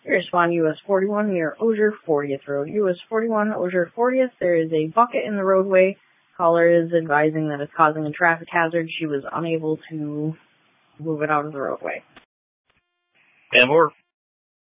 You respond US 41 near Osier 40th Road. US 41, Osier 40th. There is a bucket in the roadway. Caller is advising that it's causing a traffic hazard. She was unable to move it out of the roadway. And more.